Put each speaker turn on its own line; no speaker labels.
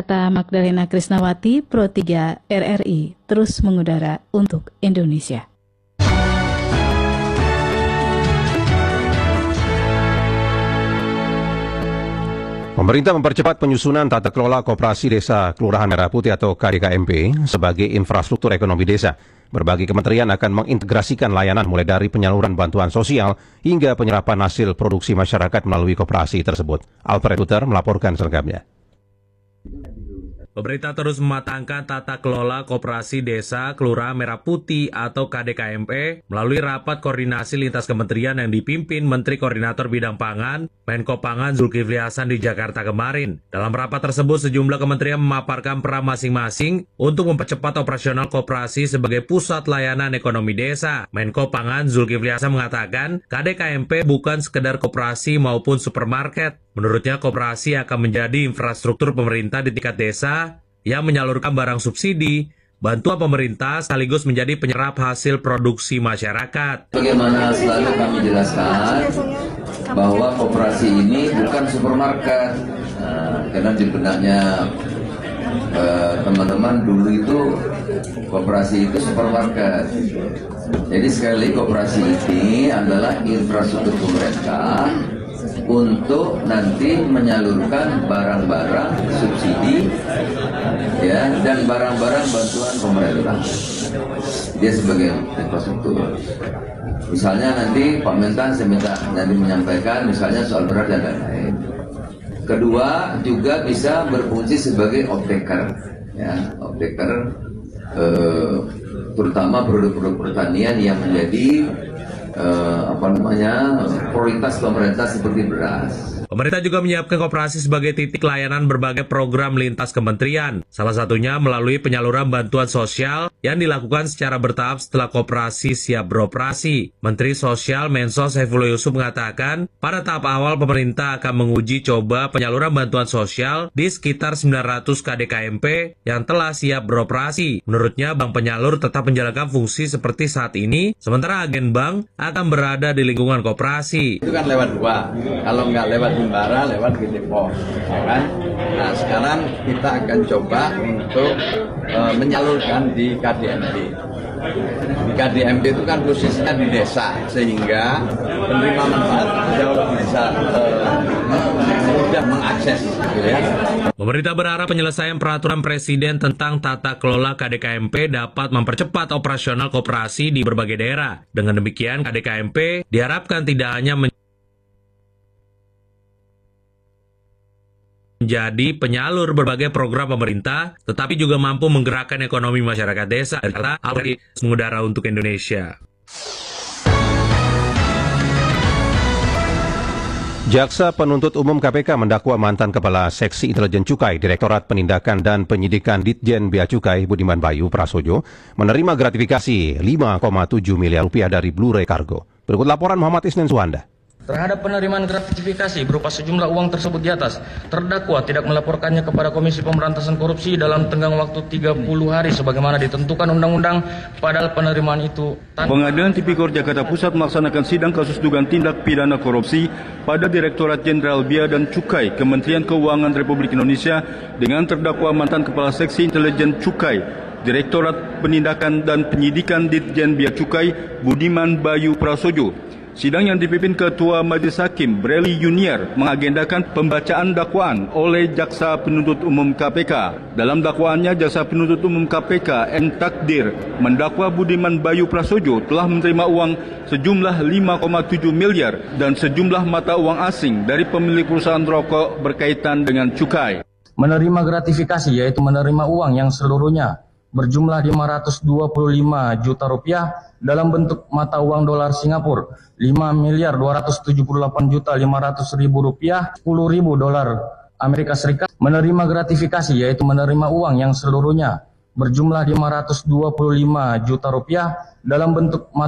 Jakarta, Magdalena Krisnawati, Pro 3 RRI, terus mengudara untuk Indonesia.
Pemerintah mempercepat penyusunan tata kelola koperasi desa Kelurahan Merah Putih atau KDKMP sebagai infrastruktur ekonomi desa. Berbagai kementerian akan mengintegrasikan layanan mulai dari penyaluran bantuan sosial hingga penyerapan hasil produksi masyarakat melalui koperasi tersebut. Alfred Luther melaporkan selengkapnya.
Pemerintah terus mematangkan tata kelola koperasi desa Kelurahan Merah Putih atau KDKMP melalui rapat koordinasi lintas kementerian yang dipimpin Menteri Koordinator Bidang Pangan, Menko Pangan Zulkifli Hasan di Jakarta kemarin. Dalam rapat tersebut, sejumlah kementerian memaparkan peran masing-masing untuk mempercepat operasional koperasi sebagai pusat layanan ekonomi desa. Menko Pangan Zulkifli Hasan mengatakan, KDKMP bukan sekedar koperasi maupun supermarket. Menurutnya, koperasi akan menjadi infrastruktur pemerintah di tingkat desa yang menyalurkan barang subsidi, bantuan pemerintah sekaligus menjadi penyerap hasil produksi masyarakat.
Bagaimana selalu kami jelaskan bahwa koperasi ini bukan supermarket, karena di benaknya teman-teman dulu itu koperasi itu supermarket. Jadi sekali lagi koperasi ini adalah infrastruktur pemerintah untuk nanti menyalurkan barang-barang subsidi ya dan barang-barang bantuan pemerintah. Dia sebagai infrastruktur. Misalnya nanti Pak Mentan saya minta nanti menyampaikan misalnya soal beras dan lain-lain. Kedua juga bisa berfungsi sebagai off-taker, ya, off-taker terutama produk-produk pertanian yang menjadi prioritas pemerintah seperti beras.
Pemerintah juga menyiapkan koperasi sebagai titik layanan berbagai program lintas kementerian. Salah satunya melalui penyaluran bantuan sosial yang dilakukan secara bertahap setelah koperasi siap beroperasi. Menteri Sosial Mensos Saifullah Yusuf mengatakan, pada tahap awal pemerintah akan menguji coba penyaluran bantuan sosial di sekitar 900 KDKMP yang telah siap beroperasi. Menurutnya, bank penyalur tetap menjalankan fungsi seperti saat ini, sementara agen bank akan berada di lingkungan koperasi.
Itu kan lewat dua, kalau nggak lewat Himbara, lewat PT Pos, ya kan? Nah, sekarang kita akan coba untuk menyalurkan di KDMP. Di KDMP itu kan posisinya di desa, sehingga penerima manfaat jauh bisa mudah mengakses, gitu ya.
Pemerintah berharap penyelesaian peraturan Presiden tentang tata kelola KDKMP dapat mempercepat operasional koperasi di berbagai daerah. Dengan demikian, KDKMP diharapkan tidak hanya menjadi penyalur berbagai program pemerintah, tetapi juga mampu menggerakkan ekonomi masyarakat desa. Alfred mengudara untuk Indonesia.
Jaksa Penuntut Umum KPK mendakwa mantan Kepala Seksi Intelijen Cukai Direktorat Penindakan dan Penyidikan Ditjen Bea Cukai Budiman Bayu Prasojo menerima gratifikasi 5,7 miliar rupiah dari Blue Ray Cargo. Berikut laporan Muhammad Isnin Suhanda.
Terhadap penerimaan gratifikasi berupa sejumlah uang tersebut di atas, terdakwa tidak melaporkannya kepada Komisi Pemberantasan Korupsi dalam tenggang waktu 30 hari sebagaimana ditentukan undang-undang, padahal penerimaan itu
Pengadilan Tipikor Jakarta Pusat melaksanakan sidang kasus dugaan tindak pidana korupsi pada Direktorat Jenderal Bea dan Cukai Kementerian Keuangan Republik Indonesia dengan terdakwa mantan Kepala Seksi Intelijen Cukai Direktorat Penindakan dan Penyidikan Ditjen Bea Cukai Budiman Bayu Prasojo. Sidang yang dipimpin Ketua Majelis Hakim Breli Junior mengagendakan pembacaan dakwaan oleh Jaksa Penuntut Umum KPK. Dalam dakwaannya, Jaksa Penuntut Umum KPK M. Takdir mendakwa Budiman Bayu Prasojo telah menerima uang sejumlah 5,7 miliar dan sejumlah mata uang asing dari pemilik perusahaan rokok berkaitan dengan cukai.
menerima gratifikasi, yaitu menerima uang yang seluruhnya berjumlah 525 juta rupiah dalam bentuk mata uang dolar Singapura 5.278.500.000 rupiah, 10.000 dolar Amerika Serikat. Menerima gratifikasi, yaitu menerima uang yang seluruhnya berjumlah 525 juta rupiah dalam bentuk mata